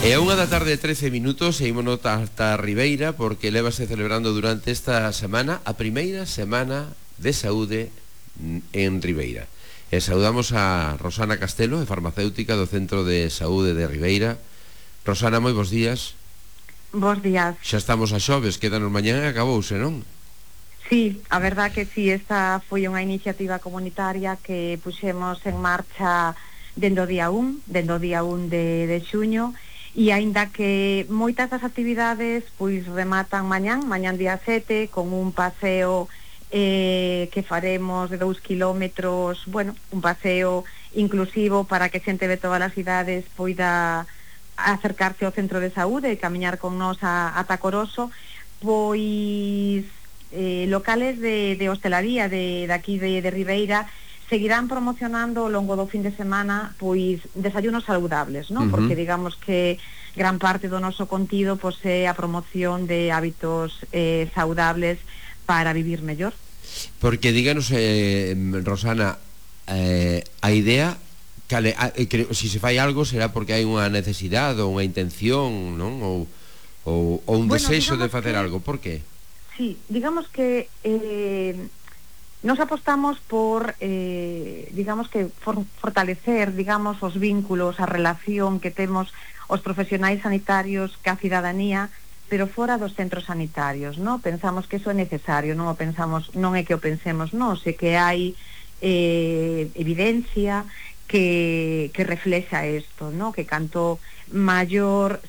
E a 1 da tarde 13 minutos e ímonos ata Ribeira porque lévase celebrando durante esta semana a primeira semana de saúde en Ribeira. E saudamos a Rosana Castelo, farmacéutica do Centro de Saúde de Ribeira. Rosana, moi bons días. Bos días. Xa estamos a xoves, quedanos mañá e acabouse, non? Sí, a verdad que sí, esta foi unha iniciativa comunitaria que puxemos en marcha dende o día 1 de xuño, e aínda que moitas das actividades pois rematan mañán día 7, con un paseo que faremos de 2 kilómetros, bueno, un paseo inclusivo para que xente de todas as idades poida acercarse ao centro de saúde e camiñar con nós ata Coroso. Pois locales de hostelaría de aquí de Ribeira seguirán promocionando ao longo do fin de semana pois desayunos saludables, ¿no? Porque digamos que gran parte do noso contido pois é a promoción de hábitos saludables para vivir mellor. Porque díganos, Rosana, a idea si se fai algo será porque hai unha necesidade ou unha intención, non? Ou un desexo de facer algo, por que? Sí, digamos que nos apostamos por digamos que fortalecer, digamos, os vínculos, a relación que temos os profesionais sanitarios ca cidadanía, pero fora dos centros sanitarios, ¿no? Pensamos que eso é necesario, non é que o pensemos nós, é que hai evidencia que reflexa isto, ¿no? Que canto maior